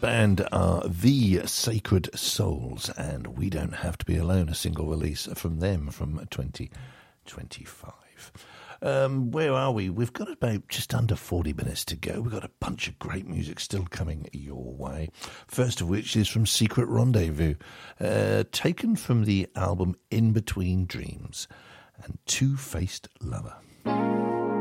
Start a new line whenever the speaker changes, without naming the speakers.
band are The Sacred Souls, and We Don't Have to Be Alone, a single release from them from 2025. Where are we? We've got about just under 40 minutes to go. We've got a bunch of great music still coming your way. First of which is from Secret Rendezvous, taken from the album In Between Dreams, and Two-Faced Lover.